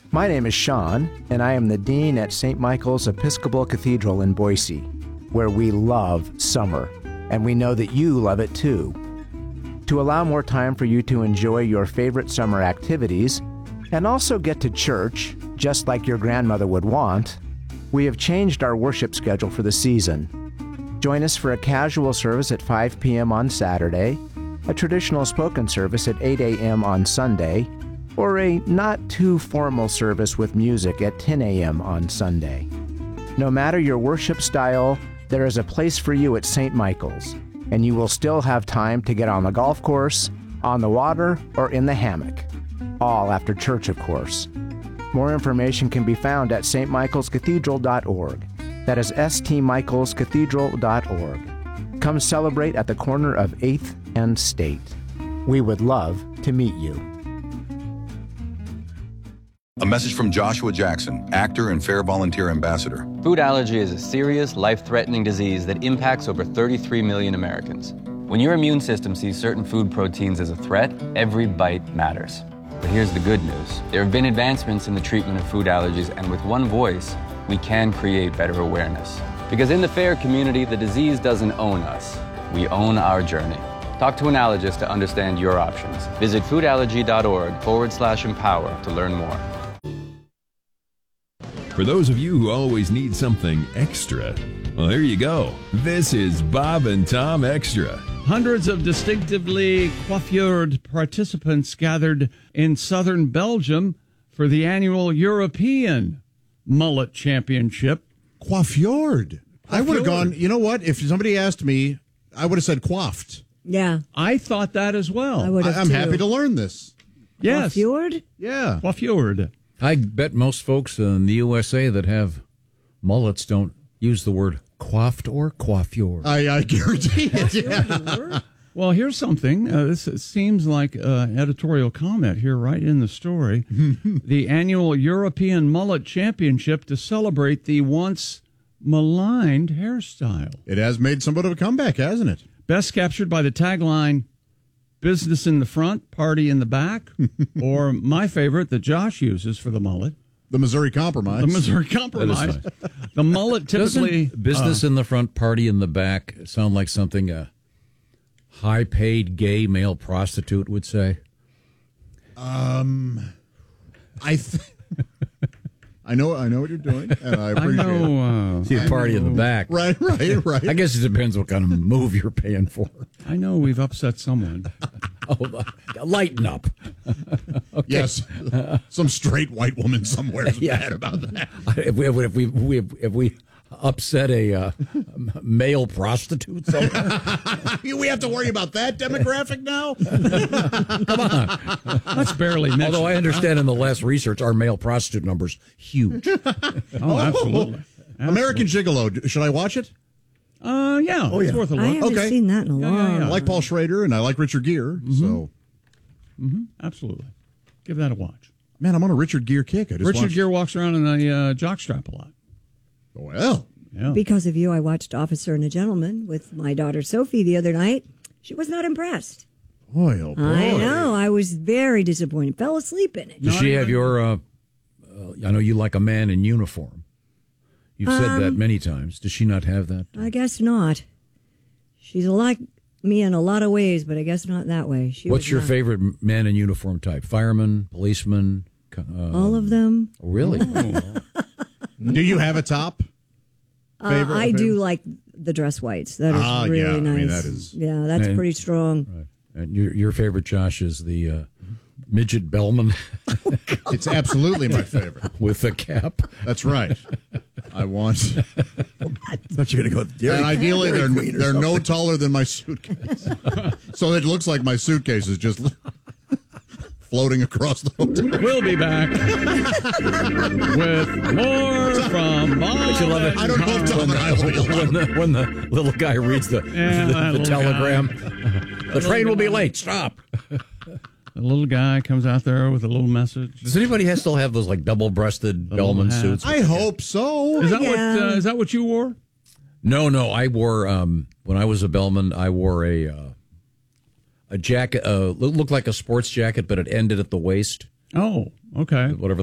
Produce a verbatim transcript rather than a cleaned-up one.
My name is Sean, and I am the Dean at Saint Michael's Episcopal Cathedral in Boise, where we love summer, and we know that you love it too. To allow more time for you to enjoy your favorite summer activities, and also get to church, just like your grandmother would want, we have changed our worship schedule for the season. Join us for a casual service at five p.m. on Saturday, a traditional spoken service at eight a.m. on Sunday, or a not-too-formal service with music at ten a.m. on Sunday. No matter your worship style, there is a place for you at Saint Michael's, and you will still have time to get on the golf course, on the water, or in the hammock. All after church, of course. More information can be found at s t michaels cathedral dot org. That is s t michaels cathedral dot org. Come celebrate at the corner of eighth and State. We would love to meet you. A message from Joshua Jackson, actor and Fair Volunteer Ambassador. Food allergy is a serious, life-threatening disease that impacts over thirty-three million Americans. When your immune system sees certain food proteins as a threat, every bite matters. But here's the good news. There have been advancements in the treatment of food allergies, and with one voice, we can create better awareness. Because in the FAIR community, the disease doesn't own us. We own our journey. Talk to an allergist to understand your options. Visit foodallergy.org forward slash empower to learn more. For those of you who always need something extra, well, there you go. This is Bob and Tom Extra. Hundreds of distinctively coiffured participants gathered in southern Belgium for the annual European Mullet Championship. Coiffured. I would have gone, you know what? If somebody asked me, I would have said coiffed. Yeah. I thought that as well. I would have I, I'm too. happy to learn this. Yes. Coiffured? Yeah. Coiffured. I bet most folks in the U S A that have mullets don't use the word coiffed or coiffure. I, I guarantee it. Yeah. Well, here's something. Uh, this seems like an editorial comment here right in the story. The annual European Mullet Championship to celebrate the once maligned hairstyle. It has made somewhat of a comeback, hasn't it? Best captured by the tagline, business in the front, party in the back, or my favorite that Josh uses for the mullet. The Missouri Compromise. The Missouri Compromise. The mullet typically... Doesn't business uh, in the front, party in the back sound like something a high-paid gay male prostitute would say? Um, I th- I know I know what you're doing, and I appreciate I know, it. Uh, See a party in the back. Right, right, right. I guess it depends what kind of move you're paying for. I know we've upset someone. Oh, lighten up. Okay. Yes, some straight white woman somewhere is Yeah. mad about that. If we if we, we if we upset a uh, male prostitute somewhere, We have to worry about that demographic now? come on. That's barely mentioned. Although I understand in the last research, our male prostitute numbers huge. Oh, absolutely. American Gigolo. Should I watch it? Uh, yeah, Oh, it's yeah. worth a I look. haven't Okay. seen that in a Yeah, long yeah, yeah. I like Paul Schrader, and I like Richard Gere. So, Absolutely. Give that a watch. man, I'm on a Richard Gere kick. I just Richard watched- Gere walks around in a uh, jockstrap a lot. Well, Yeah. Because of you, I watched Officer and a Gentleman with my daughter Sophie the other night. She was not impressed. boy, oh boy. I know. I was very disappointed. Fell asleep in it. Does she have your? Uh, uh, I know you like a man in uniform. You've said that many times. Does she not have that? I guess not. She's like me in a lot of ways, but I guess not that way. She What's was your not. favorite man in uniform type? Fireman, policeman? Uh, All of them. Really? Do you have a top? Uh, Favorite- I do favorite? like the dress whites. That is Ah, really yeah, I nice. mean, that is- yeah, that's And- pretty strong. Right. And your your favorite, Josh, is the uh, midget bellman It's absolutely my favorite. with the cap. That's right. I want. Thought you were going to go. And ideally, they're Queen or they're no something. taller than my suitcase, so it looks like my suitcase is just floating across the hotel. We'll be back with more from Bob. you love it? I don't know if Tom and I will be allowed. when the when the little guy reads the Yeah, the, that the little telegram, the train will be guy. late. Stop. The little guy comes out there with a little message. Does anybody have, still have those like double-breasted The little bellman hat. suits? I hope so. Is that what? Yeah. Uh, is that what you wore? No, no. I wore um, when I was a bellman. I wore a uh, a jacket. Uh, looked like a sports jacket, but it ended at the waist. Oh, okay. Whatever